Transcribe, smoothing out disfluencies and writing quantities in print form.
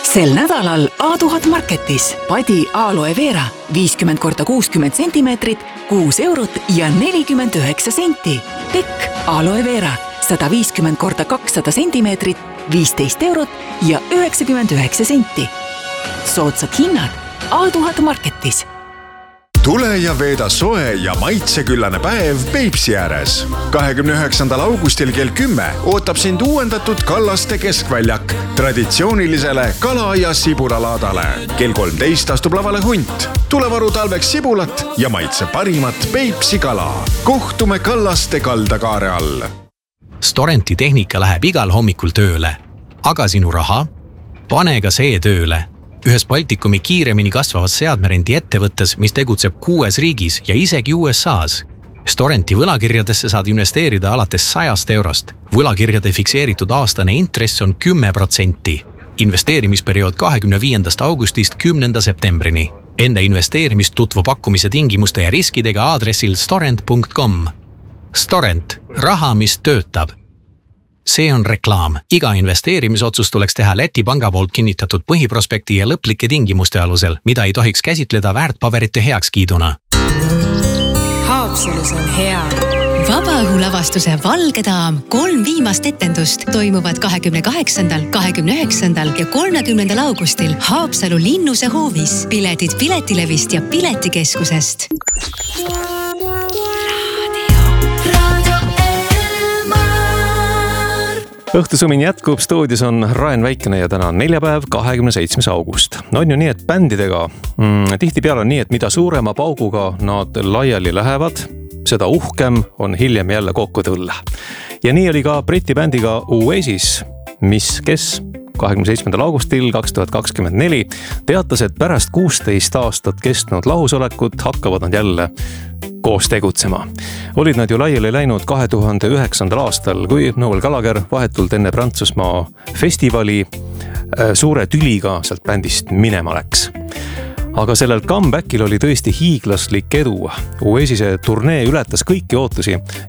Sel nädalal A1000 Marketis padi aloe vera 50x60 centimeetrit, 6 eurot ja 49 senti. Tekk aloe vera 150x200 centimeetrit, 15 eurot ja 99 senti. Soodsad hinnad A1000 Marketis. Tule ja veeda soe ja maitseküllane päev Peipsi ääres. 29. augustil kell 10 ootab sind uuendatud Kallaste keskväljak traditsioonilisele kala- ja sibulalaadale. Kell 13 astub lavale hunt. Tule varu talveks sibulat ja maitse parimat Peipsi kala. Kohtume Kallaste kaldakaare all. Storenti tehnika läheb igal hommikul tööle. Aga sinu raha? Pane ka see tööle. Ühes Baltikumi kiiremini kasvavas seadmerendi ettevõttes, mis tegutseb 6 riigis ja isegi USAs. Storenti võlakirjadesse saad investeerida alates 100 eurost. Võlakirjade fikseeritud aastane intress on 10%. Investeerimisperiood 25. augustist 10. septembrini. Enne investeerimist tutvu pakkumise tingimuste ja riskidega aadressil storent.com. Storent. Raha, mis töötab. See on reklaam. Iga investeerimisotsus tuleks teha Läti panga poolt kinnitatud põhiprospekti ja lõplike tingimuste alusel, mida ei tohiks käsitleda väärtpaberite heakskiiduna. Haapsalus on hea. Vabaõhulavastuse Valge daam 3 viimast etendust toimuvad 28., 29. ja 30. augustil Haapsalu Linnuse hoovis. Piletid Piletilevist ja Piletikeskusest. Õhtusumin jätkub, stuudios on Raen Väikene ja täna on neljapäev, 27. august. No on ju nii, et bändidega tihtipeale on nii, et mida suurema pauguga nad laiali lähevad, seda uhkem on hiljem jälle kokku tulla. Ja nii oli ka Briti bändiga Oasis, kes 27. augustil 2024 teatas, et pärast 16 aastat kestnud lahusolekut hakkavad nad jälle koos tegutsema. Olid nad ju laiali läinud 2009. aastal, kui Noel Gallagher vahetult enne Prantsusmaa festivali suure tüliga sealt bändist minema läks. Aga sellel comebackil oli tõesti hiiglaslik edu. Oasise turnee ületas kõiki ootusi